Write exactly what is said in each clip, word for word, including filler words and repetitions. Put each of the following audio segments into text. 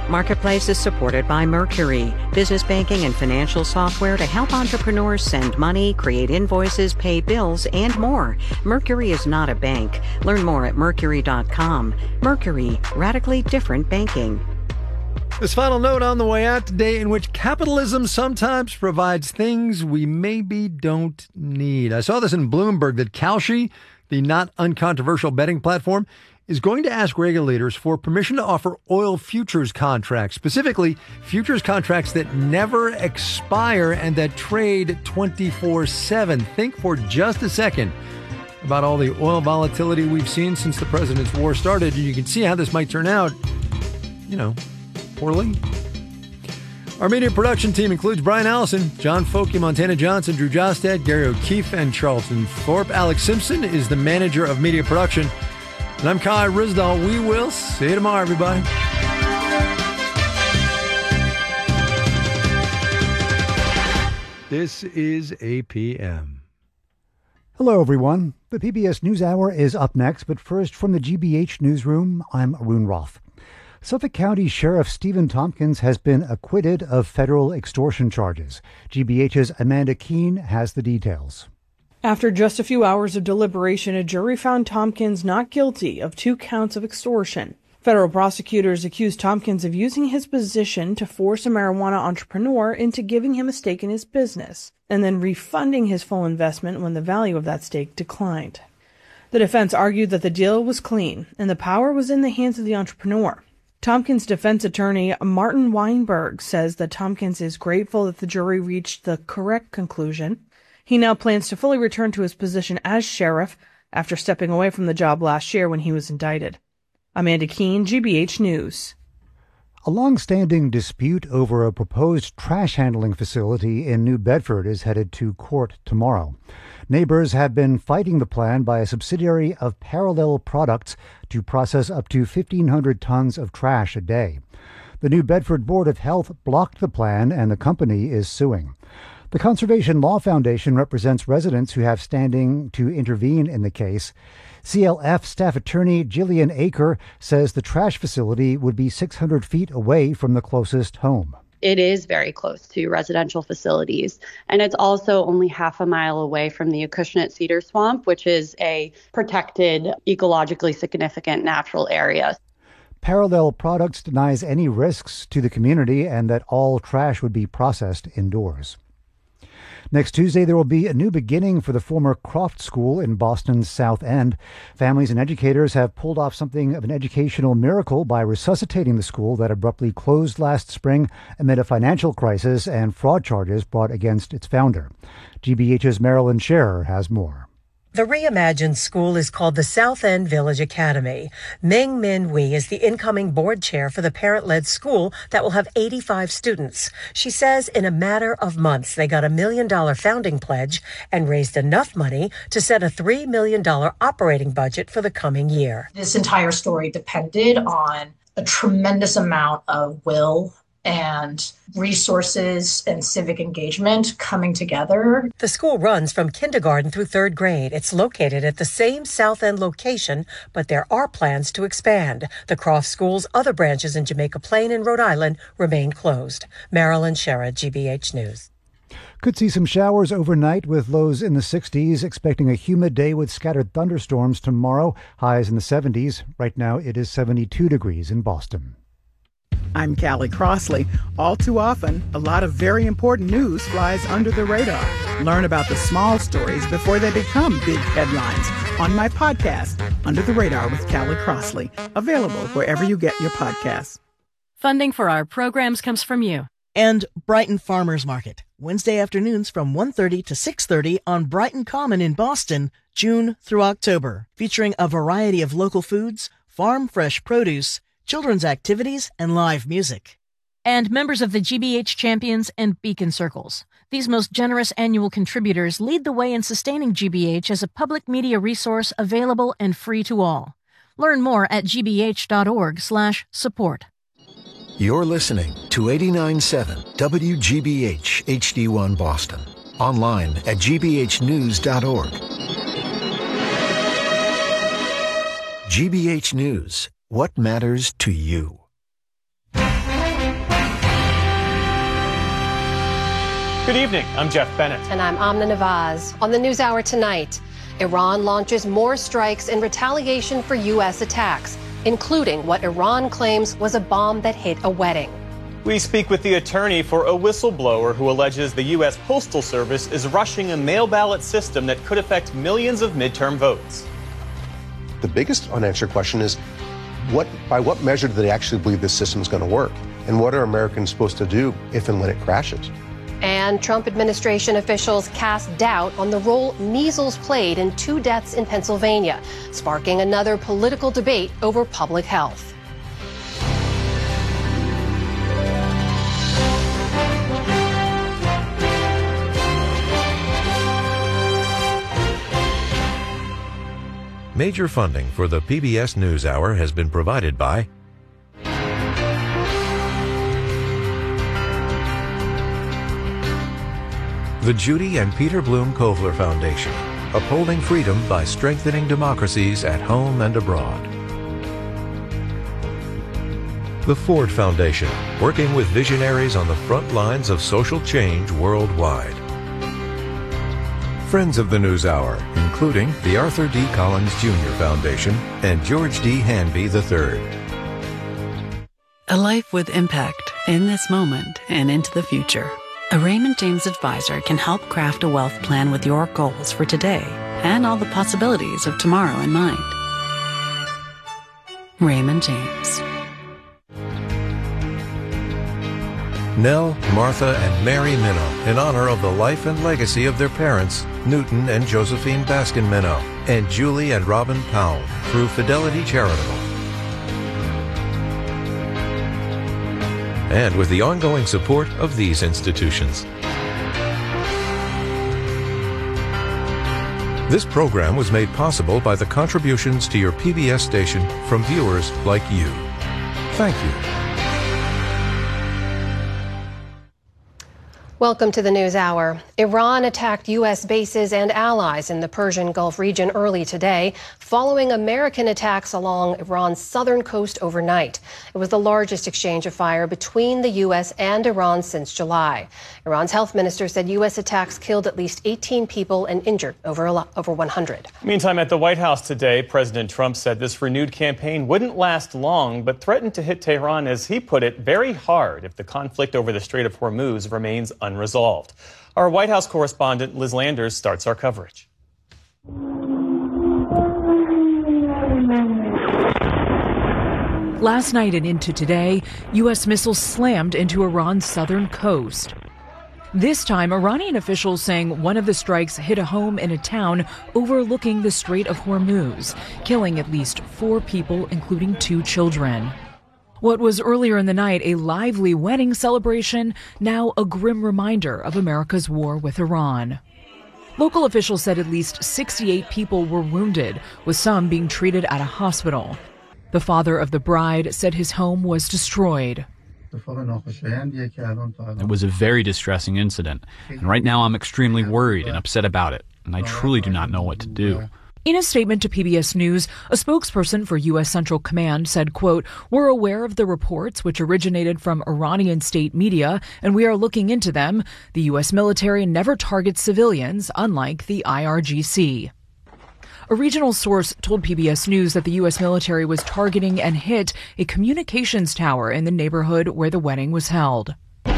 Marketplace is supported by Mercury, business banking and financial software to help entrepreneurs send money, create invoices, pay bills, and more. Mercury is not a bank. Learn more at mercury dot com. Mercury, radically different banking. This final note on the way out today, in which capitalism sometimes provides things we maybe don't need. I saw this in Bloomberg that Kalshi, the not uncontroversial betting platform, is going to ask regulators for permission to offer oil futures contracts, specifically futures contracts that never expire and that trade twenty-four seven. Think for just a second about all the oil volatility we've seen since the president's war started. You can see how this might turn out, you know, poorly. Our media production team includes Brian Allison, John Folke, Montana Johnson, Drew Jostad, Gary O'Keefe, and Charlton Thorpe. Alex Simpson is the manager of media production. And I'm Kai Rizdal. We will see you tomorrow, everybody. This is A P M. Hello, everyone. The P B S NewsHour is up next, but first from the G B H newsroom, I'm Arun Roth. Suffolk County Sheriff Stephen Tompkins has been acquitted of federal extortion charges. G B H's Amanda Keene has the details. After just a few hours of deliberation, a jury found Tompkins not guilty of two counts of extortion. Federal prosecutors accused Tompkins of using his position to force a marijuana entrepreneur into giving him a stake in his business, and then refunding his full investment when the value of that stake declined. The defense argued that the deal was clean, and the power was in the hands of the entrepreneur. Tompkins' defense attorney, Martin Weinberg, says that Tompkins is grateful that the jury reached the correct conclusion. He now plans to fully return to his position as sheriff after stepping away from the job last year when he was indicted. Amanda Keene, G B H News. A long-standing dispute over a proposed trash handling facility in New Bedford is headed to court tomorrow. Neighbors have been fighting the plan by a subsidiary of Parallel Products to process up to fifteen hundred tons of trash a day. The New Bedford Board of Health blocked the plan, and the company is suing. The Conservation Law Foundation represents residents who have standing to intervene in the case. C L F staff attorney Jillian Aker says the trash facility would be six hundred feet away from the closest home. It is very close to residential facilities, and it's also only half a mile away from the Acushnet Cedar Swamp, which is a protected, ecologically significant natural area. Parallel Products denies any risks to the community and that all trash would be processed indoors. Next Tuesday, there will be a new beginning for the former Croft School in Boston's South End. Families and educators have pulled off something of an educational miracle by resuscitating the school that abruptly closed last spring amid a financial crisis and fraud charges brought against its founder. G B H's Marilyn Scherer has more. The reimagined school is called the South End Village Academy. Meng Min Wee is the incoming board chair for the parent-led school that will have eighty-five students. She says in a matter of months, they got a million-dollar founding pledge and raised enough money to set a three million dollars operating budget for the coming year. This entire story depended on a tremendous amount of will and resources and civic engagement coming together. The school runs from kindergarten through third grade. It's located at the same South End location, but there are plans to expand. The Croft School's other branches in Jamaica Plain and Rhode Island remain closed. Marilyn Scherer, G B H News. Could see some showers overnight with lows in the sixties. Expecting a humid day with scattered thunderstorms tomorrow. Highs in the seventies. Right now it is seventy-two degrees in Boston. I'm Callie Crossley. All too often, a lot of very important news flies under the radar. Learn about the small stories before they become big headlines on my podcast, Under the Radar with Callie Crossley, available wherever you get your podcasts. Funding for our programs comes from you. And Brighton Farmers Market, Wednesday afternoons from one thirty to six thirty on Brighton Common in Boston, June through October, featuring a variety of local foods, farm fresh produce, children's activities, and live music. And members of the G B H Champions and Beacon Circles. These most generous annual contributors lead the way in sustaining G B H as a public media resource available and free to all. Learn more at g b h dot org slash support. You're listening to eighty-nine point seven W G B H H D one Boston. Online at g b h news dot org. G B H News. What matters to you? Good evening. I'm Jeff Bennett. And I'm Amna Nawaz. On the NewsHour tonight, Iran launches more strikes in retaliation for U S attacks, including what Iran claims was a bomb that hit a wedding. We speak with the attorney for a whistleblower who alleges the U S Postal Service is rushing a mail ballot system that could affect millions of midterm votes. The biggest unanswered question is, what, by what measure do they actually believe this system is going to work? And what are Americans supposed to do if and when it crashes? And Trump administration officials cast doubt on the role measles played in two deaths in Pennsylvania, sparking another political debate over public health. Major funding for the P B S NewsHour has been provided by the Judy and Peter Bloom Kovler Foundation, upholding freedom by strengthening democracies at home and abroad. The Ford Foundation, working with visionaries on the front lines of social change worldwide. Friends of the NewsHour, including the Arthur D. Collins Junior Foundation and George D. Hanby the third. A life with impact in this moment and into the future. A Raymond James advisor can help craft a wealth plan with your goals for today and all the possibilities of tomorrow in mind. Raymond James. Nell, Martha, and Mary Minow, in honor of the life and legacy of their parents, Newton and Josephine Baskin Minow, and Julie and Robin Powell, through Fidelity Charitable. And with the ongoing support of these institutions. This program was made possible by the contributions to your P B S station from viewers like you. Thank you. Welcome to the NewsHour. Iran attacked U S bases and allies in the Persian Gulf region early today, following American attacks along Iran's southern coast overnight. It was the largest exchange of fire between the U S and Iran since July. Iran's health minister said U S attacks killed at least eighteen people and injured over, a lo- over one hundred. Meantime, at the White House today, President Trump said this renewed campaign wouldn't last long, but threatened to hit Tehran, as he put it, very hard if the conflict over the Strait of Hormuz remains unresolved. Our White House correspondent Liz Landers starts our coverage. Last night and into today, U S missiles slammed into Iran's southern coast. This time, Iranian officials saying one of the strikes hit a home in a town overlooking the Strait of Hormuz, killing at least four people, including two children. What was earlier in the night a lively wedding celebration, now a grim reminder of America's war with Iran. Local officials said at least sixty-eight people were wounded, with some being treated at a hospital. The father of the bride said his home was destroyed. It was a very distressing incident, and right now I'm extremely worried and upset about it, and I truly do not know what to do. In a statement to P B S News, a spokesperson for U S Central Command said, quote, "We're aware of the reports which originated from Iranian state media, and we are looking into them. The U S military never targets civilians, unlike the I R G C." A regional source told P B S News that the U S military was targeting and hit a communications tower in the neighborhood where the wedding was held.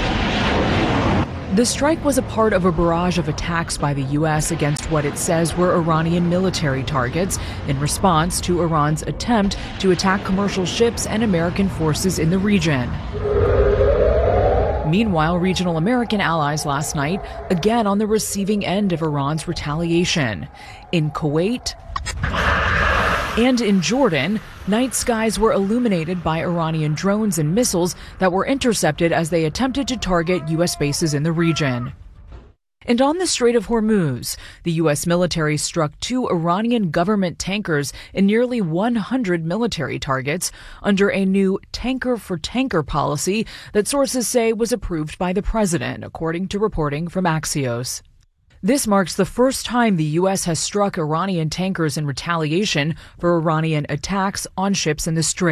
The strike was a part of a barrage of attacks by the U S against what it says were Iranian military targets in response to Iran's attempt to attack commercial ships and American forces in the region. Meanwhile, regional American allies last night, again on the receiving end of Iran's retaliation. In Kuwait and in Jordan, night skies were illuminated by Iranian drones and missiles that were intercepted as they attempted to target U S bases in the region. And on the Strait of Hormuz, the U S military struck two Iranian government tankers and nearly one hundred military targets under a new tanker-for-tanker policy that sources say was approved by the president, according to reporting from Axios. This marks the first time the U S has struck Iranian tankers in retaliation for Iranian attacks on ships in the Strait.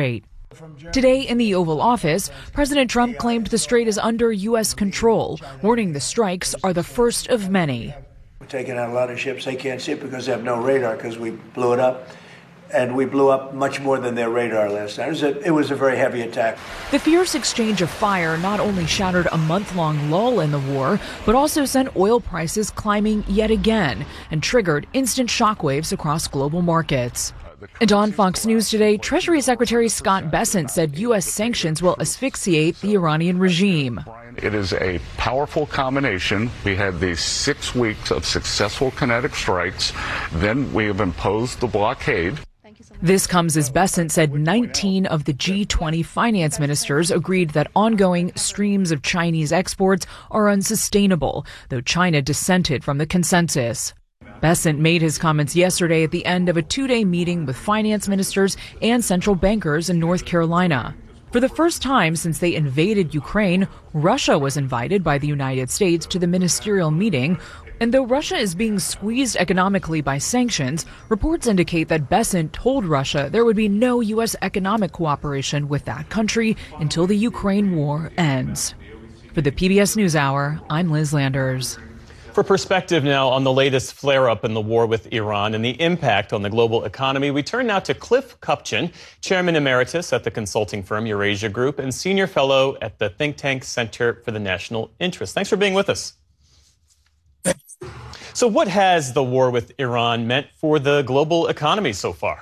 Today in the Oval Office, President Trump claimed the strait is under U S control, warning the strikes are the first of many. We're taking out a lot of ships. They can't see it because they have no radar because we blew it up. And we blew up much more than their radar last night. It was a, it was a very heavy attack. The fierce exchange of fire not only shattered a month-long lull in the war, but also sent oil prices climbing yet again and triggered instant shockwaves across global markets. And on Fox News today, Treasury Secretary Scott Bessent said U S sanctions will asphyxiate the Iranian regime. It is a powerful combination. We had these six weeks of successful kinetic strikes. Then we have imposed the blockade. This comes as Bessent said nineteen of the G twenty finance ministers agreed that ongoing streams of Chinese exports are unsustainable, though China dissented from the consensus. Bessent made his comments yesterday at the end of a two-day meeting with finance ministers and central bankers in North Carolina. For the first time since they invaded Ukraine, Russia was invited by the United States to the ministerial meeting. And though Russia is being squeezed economically by sanctions, reports indicate that Bessent told Russia there would be no U S economic cooperation with that country until the Ukraine war ends. For the P B S NewsHour, I'm Liz Landers. For perspective now on the latest flare-up in the war with Iran and the impact on the global economy, we turn now to Cliff Kupchan, Chairman Emeritus at the consulting firm Eurasia Group and Senior Fellow at the think tank Center for the National Interest. Thanks for being with us. So what has the war with Iran meant for the global economy so far?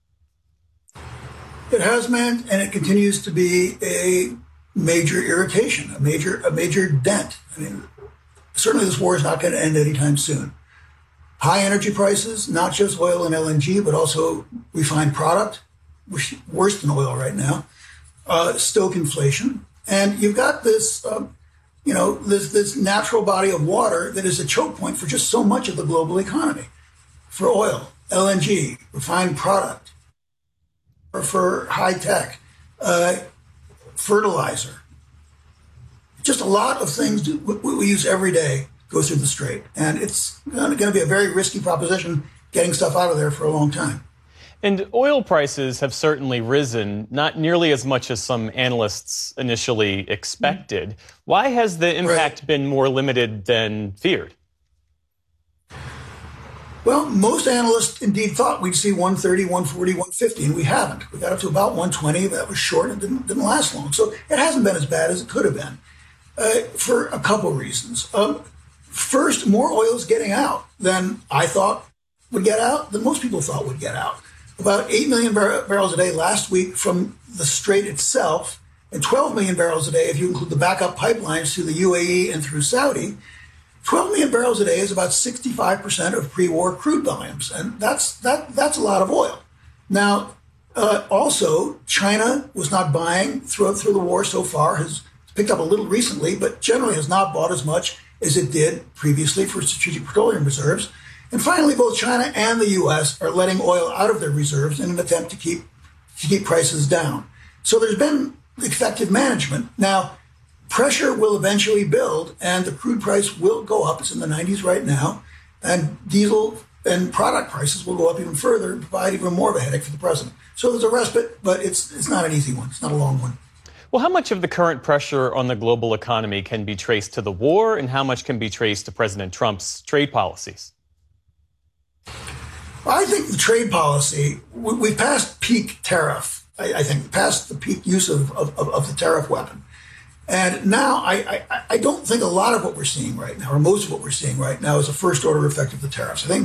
It has meant, and it continues to be, a major irritation, a major, a major dent. I mean, certainly this war is not going to end anytime soon. High energy prices, not just oil and L N G, but also refined product, which is worse than oil right now, uh, stoke inflation. And you've got this, uh, you know, this, this natural body of water that is a choke point for just so much of the global economy. For oil, L N G, refined product, or for high tech, uh, fertilizer. Just a lot of things we use every day go through the strait. And it's going to be a very risky proposition getting stuff out of there for a long time. And oil prices have certainly risen, not nearly as much as some analysts initially expected. Mm-hmm. Why has the impact right. been more limited than feared? Well, most analysts indeed thought we'd see one thirty, one forty, one fifty, and we haven't. We got up to about one twenty. That was short and didn't, didn't last long. So it hasn't been as bad as it could have been. Uh, for a couple of reasons. Um, first, more oil is getting out than I thought would get out, than most people thought would get out. About eight million bar- barrels a day last week from the strait itself, and twelve million barrels a day if you include the backup pipelines through the U A E and through Saudi. twelve million barrels a day is about sixty-five percent of pre-war crude volumes, and that's that that's a lot of oil. Now, uh, also, China was not buying through, through the war so far, has picked up a little recently, but generally has not bought as much as it did previously for strategic petroleum reserves. And finally, both China and the U S are letting oil out of their reserves in an attempt to keep to keep prices down. So there's been effective management. Now, pressure will eventually build, and the crude price will go up. It's in the nineties right now, and diesel and product prices will go up even further and provide even more of a headache for the president. So there's a respite, but it's it's not an easy one. It's not a long one. Well, how much of the current pressure on the global economy can be traced to the war, and how much can be traced to President Trump's trade policies? Well, I think the trade policy, we, we passed peak tariff. I, I think past the peak use of, of, of the tariff weapon. And now I, I, I don't think a lot of what we're seeing right now, or most of what we're seeing right now, is a first order effect of the tariffs. I think